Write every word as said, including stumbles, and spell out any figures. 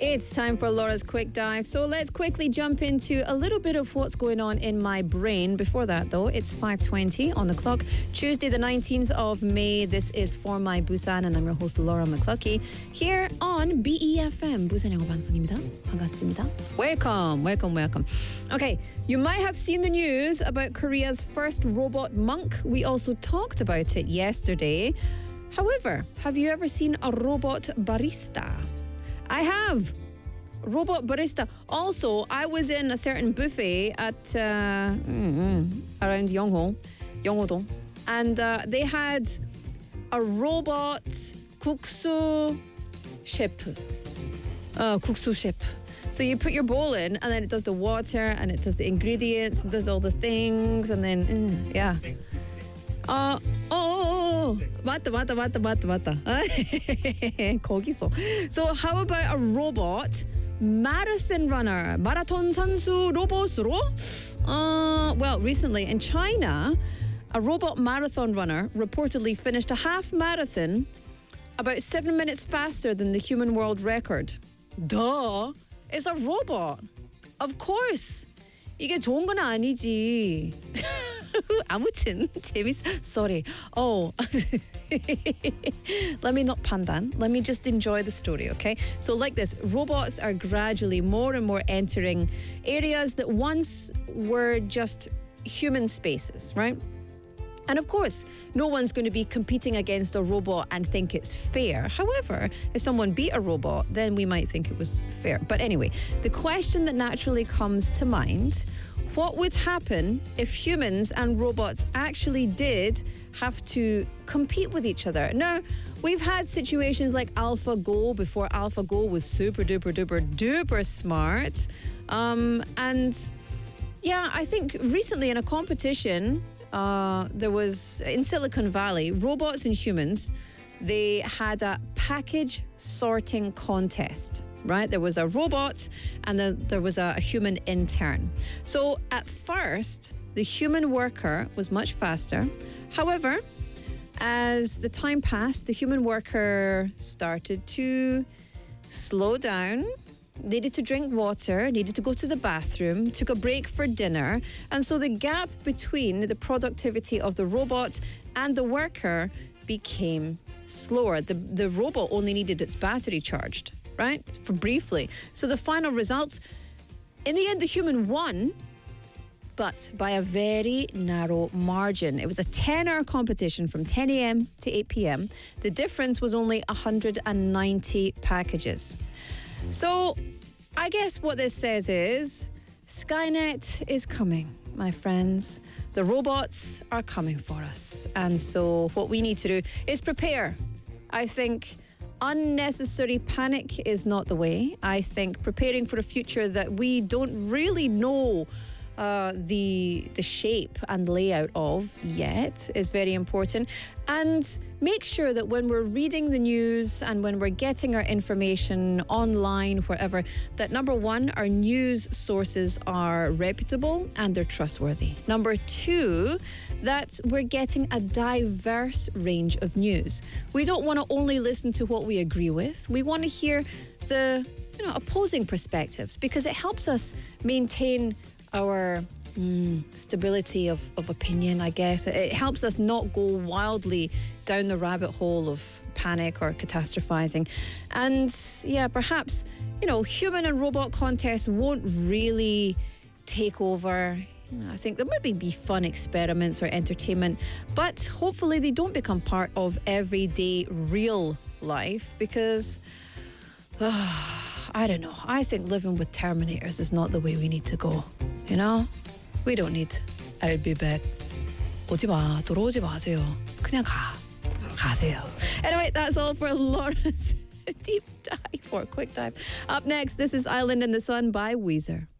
It's time for Laura's Quick Dive. So let's quickly jump into a little bit of what's going on in my brain. Before that, though, it's five twenty on the clock. Tuesday, the nineteenth of May. This is For My Busan, and I'm your host, Laura McCluskey, here on B E F M. 부산 영어 방송입니다. 반갑습니다. Welcome, welcome, welcome. Okay, you might have seen the news about Korea's first robot monk. We also talked about it yesterday. However, have you ever seen a robot barista? I have. Robot barista. Also, I was in a certain buffet at uh, mm-hmm, around Yongho, Yongho-dong, and uh, they had a robot guksu ship. Uh, guksu ship. So you put your bowl in, and then it does the water, and it does the ingredients, and does all the things, and then mm, yeah. Uh, oh, oh, oh, 맞다, 맞다, 맞다, 맞다, 맞다. 거기서. So how about a robot marathon runner? 마라톤 선수 로봇으로? Uh, well, recently in China, a robot marathon runner reportedly finished a half marathon about seven minutes faster than the human world record. Duh! It's a robot. Of course. 이게 좋은 건 아니지. 아무튼 재밌어. Sorry. Oh. Let me not pandan. Let me just enjoy the story, okay? So like this, robots are gradually more and more entering areas that once were just human spaces, right? And of course, no one's going to be competing against a robot and think it's fair. However, if someone beat a robot, then we might think it was fair. But anyway, the question that naturally comes to mind, what would happen if humans and robots actually did have to compete with each other? Now, we've had situations like AlphaGo before AlphaGo was super duper duper duper smart. Um, and yeah, I think recently in a competition, Uh, there was, in Silicon Valley, robots and humans, they had a package sorting contest, right? There was a robot and then there was a, a human intern. So at first, the human worker was much faster. However, as the time passed, the human worker started to slow down, needed to drink water, needed to go to the bathroom, took a break for dinner. And so the gap between the productivity of the robot and the worker became slower. The, the robot only needed its battery charged, right? For briefly. So the final results, in the end, the human won, but by a very narrow margin. It was a ten-hour competition from ten a.m. to eight p.m. The difference was only one hundred ninety packages. So, I guess what this says is Skynet is coming, my friends. The robots are coming for us. And so what we need to do is prepare. I think unnecessary panic is not the way. I think preparing for a future that we don't really know Uh, the the shape and layout of yet is very important. And make sure that when we're reading the news and when we're getting our information online, wherever, that number one, our news sources are reputable and they're trustworthy. Number two, that we're getting a diverse range of news. We don't want to only listen to what we agree with. We want to hear the, you know, opposing perspectives, because it helps us maintain our mm, stability of, of opinion, I guess. It helps us not go wildly down the rabbit hole of panic or catastrophizing. And yeah, perhaps, you know, human and robot contests won't really take over. You know, I think there might be fun experiments or entertainment, but hopefully they don't become part of everyday real life, because uh, I don't know. I think living with Terminators is not the way we need to go. You know? We don't need I'll be back. 오지 마. 돌아오지 마세요. 그냥 가. 가세요. Anyway, that's all for Laura's deep dive or quick dive. Up next, this is Island in the Sun by Weezer.